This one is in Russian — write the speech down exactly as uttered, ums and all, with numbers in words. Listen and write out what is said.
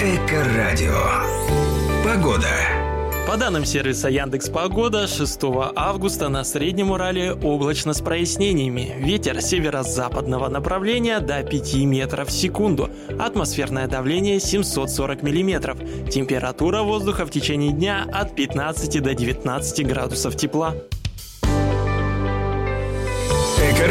Эко-радио. Погода. По данным сервиса Яндекс.Погода, шестого августа на Среднем Урале облачно с прояснениями. Ветер северо-западного направления до пяти метров в секунду. Атмосферное давление семьсот сорок миллиметров. Температура воздуха в течение дня от пятнадцати до девятнадцати градусов тепла.